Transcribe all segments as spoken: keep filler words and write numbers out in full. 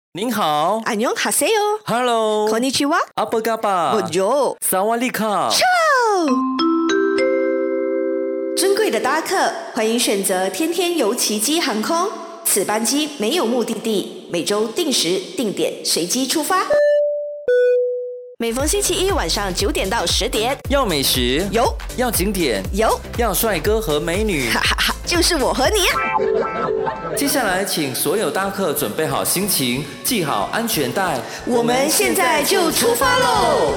您好， 안녕하세요 Hello， こんにちは， 阿布嘎巴， Bonjour， 萨瓦利卡。 尊贵的搭客，欢迎选择天天游奇迹航空。此班机没有目的地，每周定时定点随机出发。每逢星期一晚上九点到十点， 要美食， 有要景点， 有， 要帅哥和美女， 哈哈哈，就是我和你啊！ 接下来，请所有搭客准备好心情，系好安全带， 我们现在就出发喽！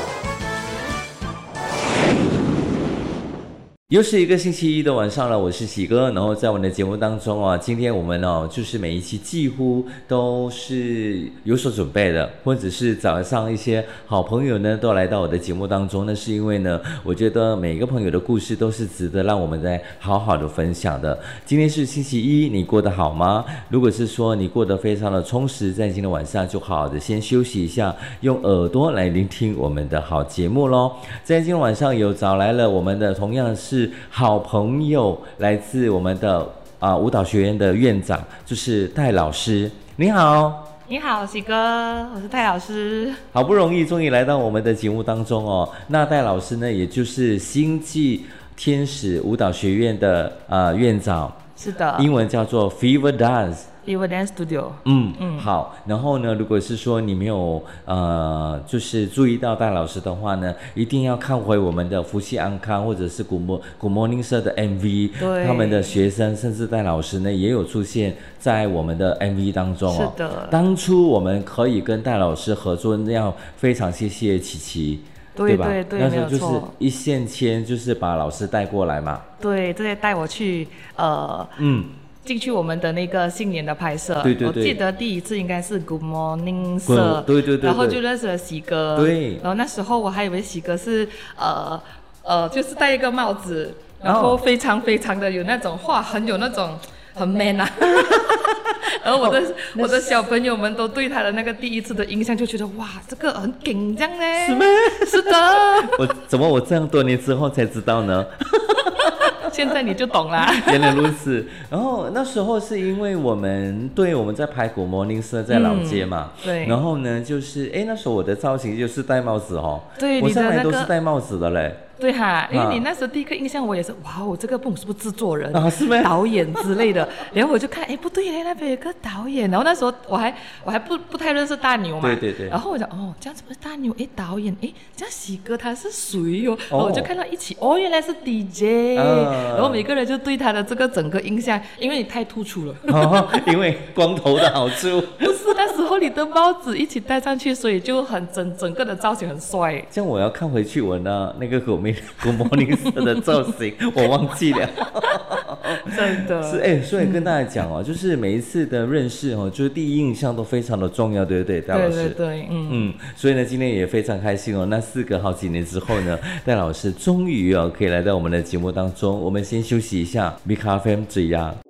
又是一个星期一的晚上了，我是喜哥。然后在我们的节目当中啊，今天我们哦，就是每一期几乎都是有所准备的，或者是早上一些好朋友呢都来到我的节目当中。那是因为呢，我觉得每个朋友的故事都是值得让我们在好好的分享的。今天是星期一，你过得好吗？如果是说你过得非常的充实，在今天晚上就好好的先休息一下，用耳朵来聆听我们的好节目咯。在今天晚上有找来了我们的同样是好朋友，来自我们的啊、呃、舞蹈学院的院长，就是戴老师。你好。 你好，喜哥，我是戴老师。 好不容易终于来到我们的节目当中哦。那戴老师呢，也就是星际天使舞蹈学院的呃院长。 是的， 英文叫做 Fever Dance。Fever Dance Studio。 嗯嗯，好。然后呢，如果是说你没有呃，就是注意到戴老师的话呢，一定要看回我们的福气安康或者是 Good Good Morning Sir 的 M V， 对， 他们的学生甚至戴老师呢也有出现在我们的 M V 当中哦。 是的。当初我们可以跟戴老师合作，那样非常谢谢琪琪。 对吧？ 对对， 那时候就是一线牵，就是把老师带过来嘛。 对，这些带我去呃，嗯，进去我们的那个新年的拍摄。 对对对。 我记得第一次应该是 Good Morning Sir。 对对对。 然后就认识了喜哥。 对。 然后那时候我还以为喜哥是呃呃，就是戴一个帽子，然后非常非常的有那种哇，很有那种很 man 啊。然后我的、哦、我的小朋友们都对他的那个第一次的印象就觉得哇，这个很紧张呢。 是吗？ 是的。 我怎么我这样多年之后才知道呢？ 现在你就懂啦。 原来如此。然后那时候是因为我们对我们在拍古摩宁社在老街嘛、 嗯，对。 然后呢，就是哎那时候我的造型就是戴帽子哦， 对， 我上来都是戴帽子的嘞。 对哈，因为你那时候第一个印象我也是，哇，我这个不是不是制作人啊，是吗？ 导演之类的，然后我就看，哎，不对嘞，那边有个导演，然后那时候我还我还不不太认识大牛嘛， 对对对， 然后我讲，哦，这样子不是大牛，哎，导演，哎，这样喜哥他是谁哟、哦？然后我就看到一起，哦，原来是 D J，、呃、然后每个人就对他的这个整个印象，因为你太突出了， 哦，因为光头的好处， 不是那时候你的帽子一起戴上去，所以就很整整个的造型很帅。 这样我要看回去我那那个狗妹狗模宁色的造型，我忘记了， 真的是哎，所以跟大家讲哦、嗯，就是每一次的认识哦，就是第一印象都非常的重要，对不对，戴老师？ 对对对，嗯嗯，所以呢，今天也非常开心哦。那事隔好几年之后呢，戴老师终于哦可以来到我们的节目当中，我们先休息一下，米咖啡醉呀。